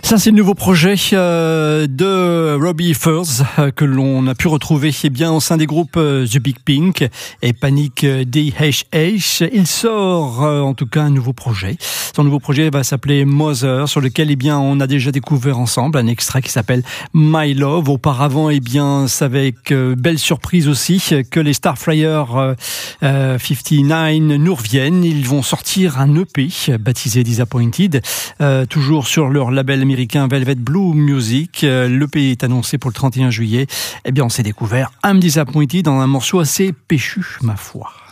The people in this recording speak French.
Ça, c'est le nouveau projet de Robbie Furs que l'on a pu retrouver bien au sein des groupes The Big Pink et Panic DHH. Il sort en tout cas un nouveau projet. Son nouveau projet va s'appeler Mother, sur lequel on a déjà découvert ensemble un extrait qui s'appelle My Love. Auparavant, c'est avec belle surprise aussi que les Starflyer 59 nous reviennent. Ils vont sortir un EP baptisé Disappointed, toujours sur leur label américain Velvet Blue Music. L'EP est annoncé pour le 31 juillet. On s'est découvert I'm Disappointed dans un morceau assez péchu, ma foi.